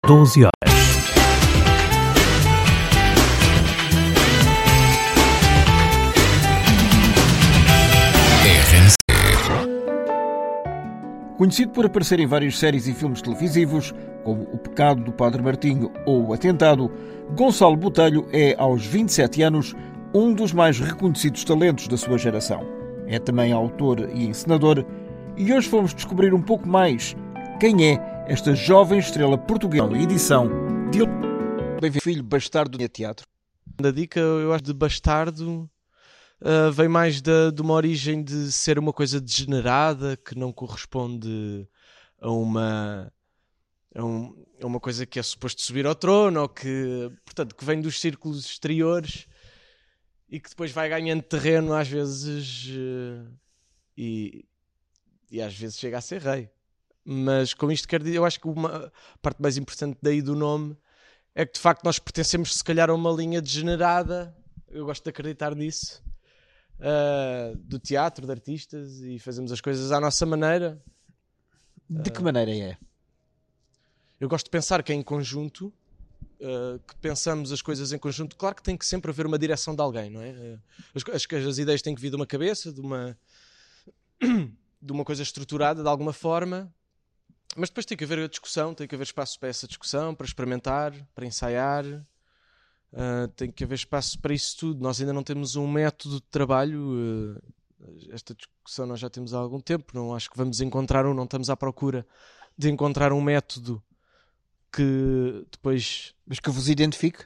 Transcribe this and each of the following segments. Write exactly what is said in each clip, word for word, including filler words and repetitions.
doze horas. R S C. Conhecido por aparecer em várias séries e filmes televisivos, como O Pecado do Padre Martinho ou O Atentado, Gonçalo Botelho é, aos vinte e sete anos, um dos mais reconhecidos talentos da sua geração. É também autor e encenador, e hoje vamos descobrir um pouco mais quem é esta jovem estrela portuguesa. Edição de Bem-vindo, filho bastardo do teatro. A dica, eu acho, de bastardo uh, vem mais da, de uma origem de ser uma coisa degenerada, que não corresponde a uma, a, um, a uma coisa que é suposto subir ao trono, ou que, portanto, que vem dos círculos exteriores e que depois vai ganhando terreno às vezes uh, e, e às vezes chega a ser rei. Mas com isto quero dizer, eu acho que uma a parte mais importante daí do nome é que de facto nós pertencemos se calhar a uma linha degenerada, eu gosto de acreditar nisso, uh, do teatro, de artistas, e fazemos as coisas à nossa maneira. De que maneira é? Eu gosto de pensar que é em conjunto, uh, que pensamos as coisas em conjunto. Claro que tem que sempre haver uma direção de alguém, não é? As, as, as ideias têm que vir de uma cabeça, de uma, de uma coisa estruturada de alguma forma. Mas depois tem que haver a discussão, tem que haver espaço para essa discussão, para experimentar, para ensaiar, uh, tem que haver espaço para isso tudo. Nós ainda não temos um método de trabalho, uh, esta discussão nós já temos há algum tempo, não acho que vamos encontrar um, não estamos à procura de encontrar um método que depois... Mas que vos identifique?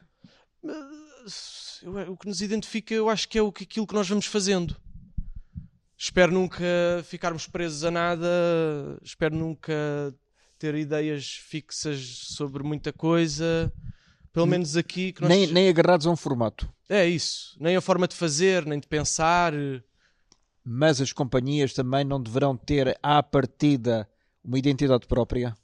Uh, o que nos identifica eu acho que é o que, aquilo que nós vamos fazendo. Espero nunca ficarmos presos a nada, espero nunca ter ideias fixas sobre muita coisa, pelo menos aqui... Que nós... nem, nem agarrados a um formato. É isso, nem a forma de fazer, nem de pensar. Mas as companhias também não deverão ter, à partida, uma identidade própria?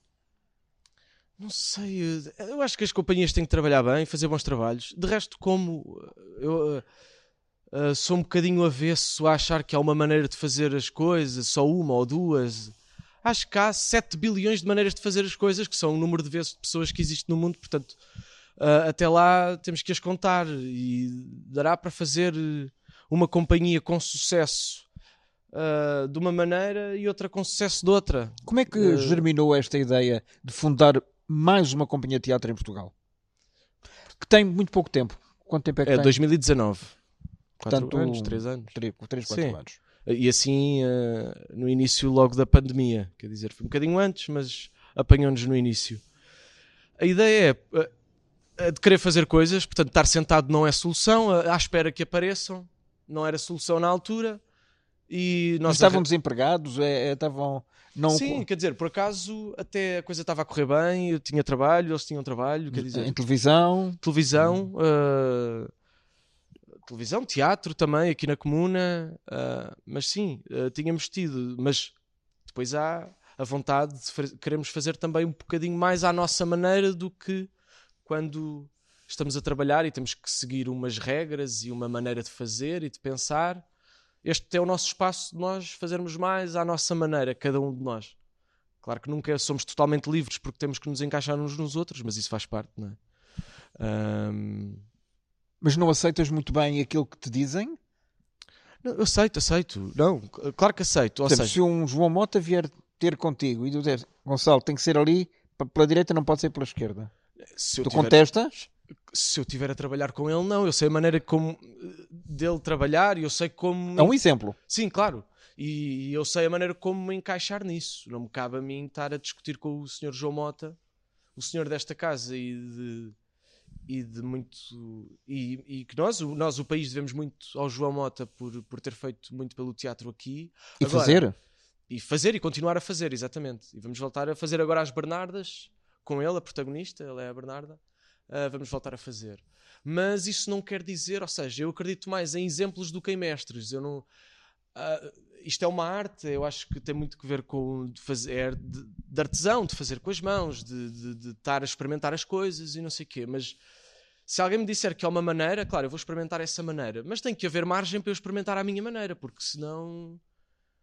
Não sei, eu acho que as companhias têm que trabalhar bem, fazer bons trabalhos. De resto, como... Eu, Uh, sou um bocadinho avesso a achar que há uma maneira de fazer as coisas, só uma ou duas. Acho que há sete bilhões de maneiras de fazer as coisas, que são o número de vezes de pessoas que existe no mundo, portanto, uh, até lá temos que as contar e dará para fazer uma companhia com sucesso uh, de uma maneira e outra com sucesso de outra. Como é que uh, germinou esta ideia de fundar mais uma companhia de teatro em Portugal? Que tem muito pouco tempo. Quanto tempo é que é tem? dois mil e dezanove. Portanto, quatro anos, três anos. três, quatro anos. E assim, uh, no início logo da pandemia, quer dizer, foi um bocadinho antes, mas apanhou-nos no início. A ideia é uh, de querer fazer coisas, portanto, estar sentado não é solução, uh, à espera que apareçam, não era solução na altura. E nós mas estavam arran... desempregados? É, é, estavam... Não... Sim, quer dizer, por acaso até a coisa estava a correr bem, eu tinha trabalho, eles tinham trabalho, quer dizer... Em televisão? Televisão... Uh... televisão, teatro também, aqui na Comuna, uh, mas sim, uh, tínhamos tido, mas depois há a vontade de fa- queremos fazer também um bocadinho mais à nossa maneira do que quando estamos a trabalhar e temos que seguir umas regras e uma maneira de fazer e de pensar. Este é o nosso espaço de nós fazermos mais à nossa maneira, cada um de nós. Claro que nunca somos totalmente livres porque temos que nos encaixar uns nos outros, mas isso faz parte, não é? Um... Mas não aceitas muito bem aquilo que te dizem? Não, eu aceito, aceito. Não, claro que aceito. Ou Exemplo, seja, se um João Mota vier ter contigo e tu dizes, Gonçalo, tem que ser ali, pela direita não pode ser pela esquerda. se eu Tu tiver, contestas? se eu estiver a trabalhar com ele, não. Eu sei a maneira como dele trabalhar e eu sei como... É um exemplo. Sim, claro. E eu sei a maneira como me encaixar nisso. Não me cabe a mim estar a discutir com o senhor João Mota, o senhor desta casa e de... e de muito e, e que nós, nós, o país, devemos muito ao João Mota por, por ter feito muito pelo teatro aqui. E agora, fazer? E fazer e continuar a fazer, exatamente. E vamos voltar a fazer agora as Bernardas, com ele, a protagonista, ela é a Bernarda. Uh, vamos voltar a fazer. Mas isso não quer dizer, ou seja, eu acredito mais em exemplos do que em mestres. Eu não... Uh, isto é uma arte, eu acho que tem muito que ver com de fazer, de, de artesão, de fazer com as mãos, de, de, de estar a experimentar as coisas e não sei o quê. Mas se alguém me disser que há uma maneira, claro, eu vou experimentar essa maneira. Mas tem que haver margem para eu experimentar à minha maneira, porque senão